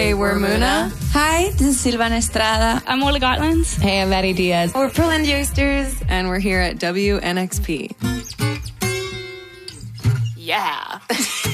Hey, we're Muna. Hi, this is Silvana Estrada. I'm Ola Gotlands. Hey, I'm Maddie Diaz. We're Portland Youngsters, and we're here at WNXP. Yeah.